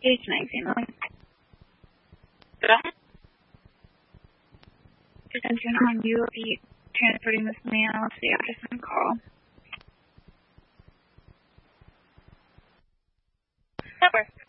Station 19. Attention on you will be transporting this man to the address and call. Number.